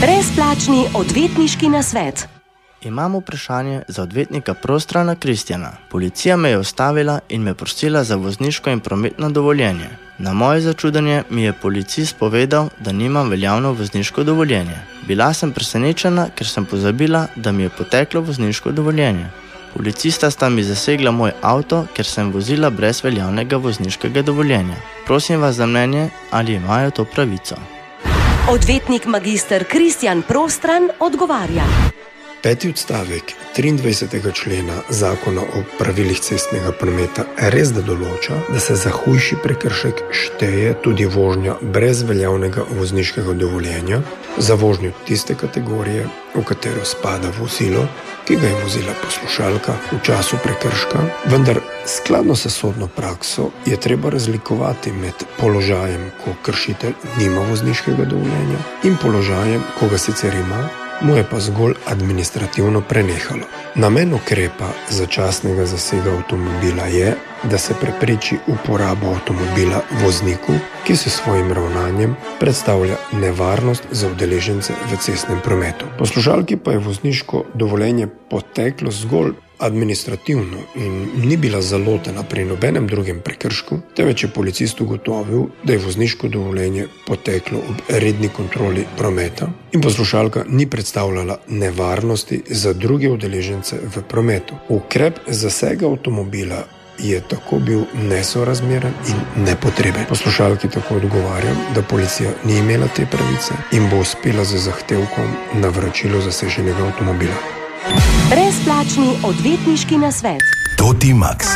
Brezplačni odvetniški nasvet. Imam vprašanje za odvetnika Prostrana Kristjana. Policija me je ustavila in me prosila za vozniško in prometno dovoljenje. Na moje začudenje mi je policist povedal, da nimam veljavno vozniško dovoljenje. Bila sem presenečena, ker sem pozabila, da mi je poteklo vozniško dovoljenje. Policista sta mi zasegla moj avto, ker sem vozila brez veljavnega vozniškega dovoljenja. Prosim vas za mnenje, ali imajo to pravico. Odvetnik magister Kristjan Prostran odgovarja. 5. odstavek 23. člena Zakona o pravilih cestnega prometa res da določa, da se za hujši prekršek šteje tudi vožnja brez veljavnega vozniškega dovoljenja za vožnjo tiste kategorije, v katero spada vozilo, ki ga je vozila poslušalka v času prekrška, vendar skladno s sodno prakso je treba razlikovati med položajem, ko kršitelj nima vozniškega dovoljenja, in položajem, ko ga sicer ima, mu je pa zgolj administrativno prenehalo. Namen ukrepa začasnega zasega avtomobila je, da se prepreči uporabo avtomobila vozniku, ki se svojim ravnanjem predstavlja nevarnost za udeležence v cestnem prometu. Poslušalki pa je vozniško dovoljenje poteklo zgolj administrativno in ni bila zalotena pri nobenem drugem prekršku, temveč je policist ugotovil, da je vozniško dovoljenje poteklo ob redni kontroli prometa in poslušalka ni predstavljala nevarnosti za druge udeležence v prometu. Ukrep zasega avtomobila je tako bil nesorazmeren in nepotreben. Poslušalki tako odgovarjam, da policija ni imela te pravice in bo uspela z zahtevkom na vračilo zaseženega avtomobila. Brezplačni odvetniški nasvet. Toti Maxi.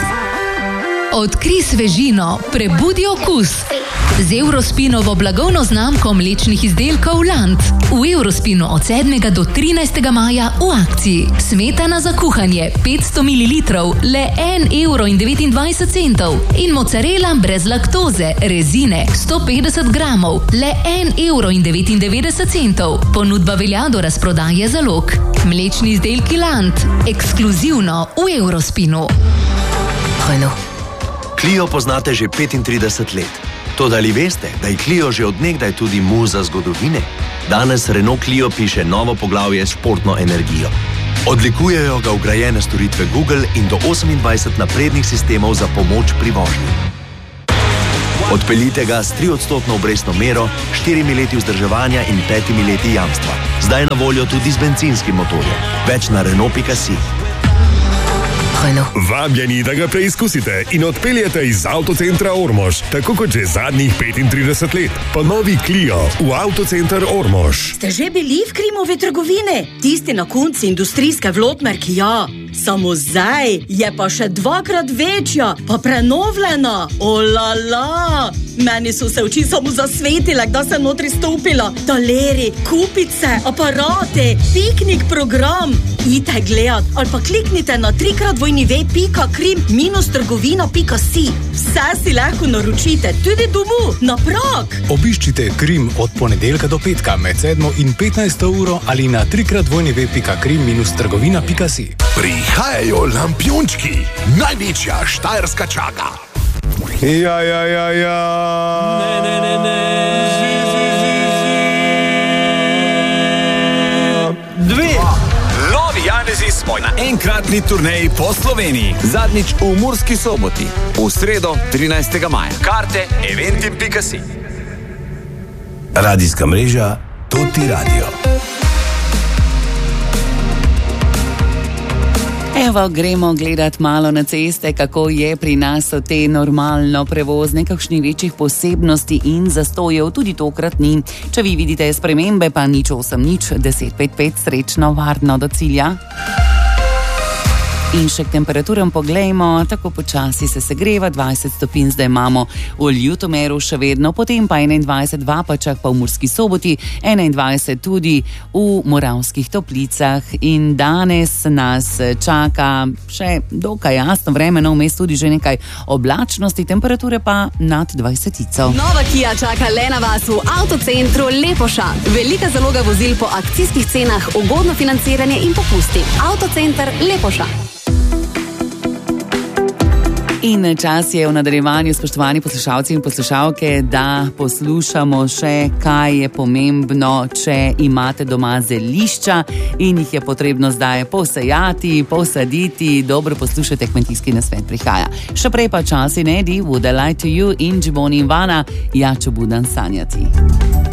Odkrij svežino, prebudi okus. Z Eurospinovo blagovno znamko mlečnih izdelkov Land. V Eurospinu od 7. do 13. maja v akciji. Smetana za kuhanje 500 ml, le 1,29 €. In mozzarella brez laktoze, rezine 150 gramov, le 1,99 €. Ponudba velja do razprodaje zalog. Mlečni izdelki Land, ekskluzivno v Eurospinu. Hojno. Clio poznate že 35 let. Toda ali veste, da je Clio že od nekdaj tudi muza zgodovine? Danes Renault Clio piše novo poglavje s športno energijo. Odlikujejo ga vgrajene storitve Google in do 28 naprednih sistemov za pomoč pri vožnji. Odpeljite ga s 3% obrestno mero, 4 leti vzdrževanja in 5 leti jamstva. Zdaj na voljo tudi z bencinskim motorjem. Več na Renault.si. Vabljeni, da ga preizkusite in odpeljete iz avtocentra Ormož, tako kot že zadnjih 35 let. Pa novi Clio v avtocenter Ormož. Ste že bili v Krimove trgovine? Tisti na konci industrijske Vlotmerki, ja. Samo zdaj je pa še 2-krat večja, pa prenovljena. Olala! Meni so se oči samo zasvetile, da sem notri stopila. Taleri, kupice, aparate, piknik program. Idite gledat ali pa kliknite na www.krim-trgovina.si. Vse si lahko naročite, tudi domov, na prag. Obiščite Krim od ponedeljka do petka med 7 in 15 uro ali na www.krim-trgovina.si. Prihajajo lampiončki, največja štajerska čaga. Ja. Dve. Novi Janezi smo na enkratni turneji po Sloveniji. Zadnjič v Murski Soboti. V sredo 13. maja. Karte eventim.si. Radijska mreža Toti Radio. Evo, gremo gledat malo na ceste, kako je pri nas te normalno prevoz, nekakšnih večjih posebnosti in zastojev tudi tokrat ni. Če vi vidite spremembe, pa 08 1055, srečno, varno do cilja. In še k temperaturam poglejmo, tako počasi se segreva, 20 stopinj zdaj imamo v Ljutomeru še vedno, potem pa 21 v Apačah, pa v Murski Soboti, 21 tudi v Moravskih Toplicah in danes nas čaka še dokaj jasno vreme, no vmes tudi že nekaj oblačnosti, temperature pa nad 20. Nova Kia čaka le na vas v avtocentru Lepoša. Velika zaloga vozil po akcijskih cenah, ugodno financiranje in popusti. Avtocenter Lepoša. In čas je v nadaljevanju, spoštovani poslušalci in poslušalke, da poslušamo še, kaj je pomembno, če imate doma zelišča in jih je potrebno zdaj posejati, posaditi. Dobro poslušajte, kmetijski nasvet prihaja. Še prej pa časi Nedi, Would I Lie to You in Džiboni in Vana, ja, če budem sanjati.